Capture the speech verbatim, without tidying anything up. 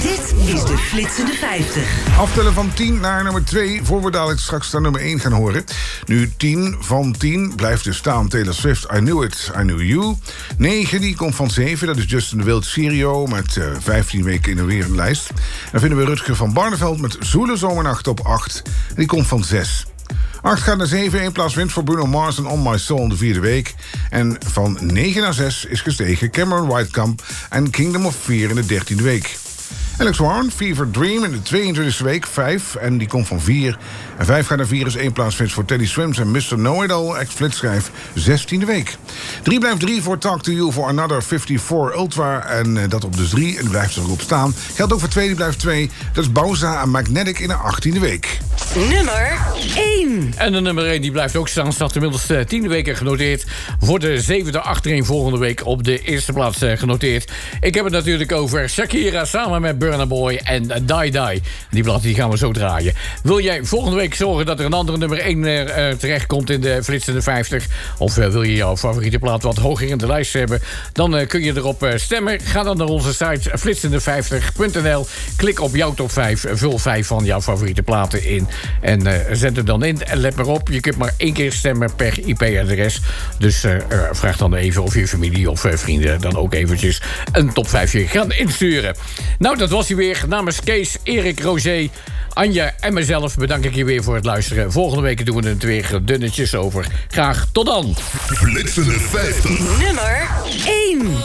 Dit is de Flitsende vijftig. Aftellen van tien naar nummer twee, voor we dadelijk straks naar nummer één gaan horen. Nu tien van tien blijft dus staan Taylor Swift, I Knew It, I Knew You. negen, die komt van zeven, dat is Justin de Wild Serio met uh, vijftien weken in de weer een lijst. En dan vinden we Rutger van Barneveld met Zoele Zomernacht op acht. En die komt van zes. acht gaat naar zeven, één plaats winst voor Bruno Mars en On My Soul in de vierde week. En van negen naar zes is gestegen Cameron Whitekamp en Kingdom of Fear in de dertiende week. Alex Warren, Fever Dream in de tweeëntwintigste week, vijf. En die komt van vier. En vijf gaat naar vier is één plaats winst voor Teddy Swims en mister Know-It-All, ex-flitschijf, zestiende week. drie blijft drie voor Talk to You voor Another vijfenvijftig Ultra. En uh, dat op dus drie en die blijft erop staan. Geldt ook voor twee, die blijft twee. Dat is Bauza en Magnetic in de achttiende week. Nummer één. En de nummer één die blijft ook staan. Staat inmiddels uh, tiende weken genoteerd. Voor de zevende achtereen volgende week op de eerste plaats uh, genoteerd. Ik heb het natuurlijk over Shakira samen met Burna Boy en uh, Die Die. Die blad die gaan we zo draaien. Wil jij volgende week zorgen dat er een andere nummer één uh, terechtkomt in de Flitsende vijftig? Of uh, wil je jouw favoriete plaat wat hoger in de lijst hebben? Dan uh, kun je erop uh, stemmen. Ga dan naar onze site flitsende vijftig punt n l. Klik op jouw top vijf. Vul vijf van jouw favoriete platen in. En uh, zet hem dan in. En let maar op, je kunt maar één keer stemmen per I P-adres. Dus uh, uh, vraag dan even of je familie of uh, vrienden dan ook eventjes een top vijf gaan insturen. Nou, dat was hij weer. Namens Kees, Erik, Roger, Anja en mezelf bedank ik je weer voor het luisteren. Volgende week doen we het weer dunnetjes over. Graag tot dan. Flitsende vijftig. Nummer één.